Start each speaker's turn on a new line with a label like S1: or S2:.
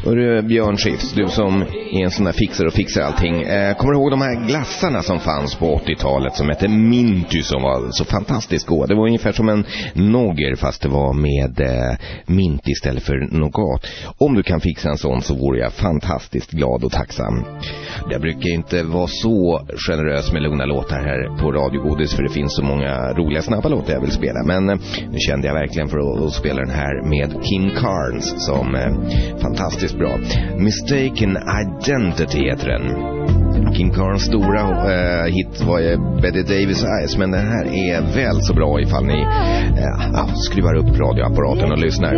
S1: Björn Skifs, du som är en sån där fixar och fixar allting. Kommer du ihåg de här glassarna som fanns på 80-talet som hette Minty, som var så fantastiskt goda? Det var ungefär som en nogger fast det var med mint istället för nougat. Om du kan fixa en sån så vore jag fantastiskt glad och tacksam. Jag brukar inte vara så generös med lugna låtar här på Radio Godis, för det finns så många roliga snabba låtar jag vill spela. Men nu kände jag verkligen för att spela den här med Kim Carnes som fantastiskt bra. Mistaken Identity heter den. Kim Carnes stora hit var Betty Davis Eyes, men den här är väl så bra ifall ni skruvar upp radioapparaten och lyssnar.